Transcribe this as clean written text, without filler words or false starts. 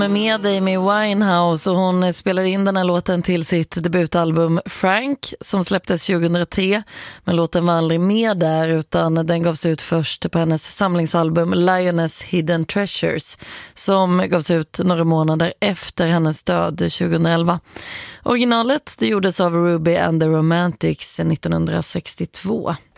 Med Amy Winehouse, och hon spelade in den här låten till sitt debutalbum Frank som släpptes 2003, men låten var aldrig med där utan den gavs ut först på hennes samlingsalbum Lioness Hidden Treasures som gavs ut några månader efter hennes död 2011. Originalet det gjordes av Ruby and the Romantics 1962.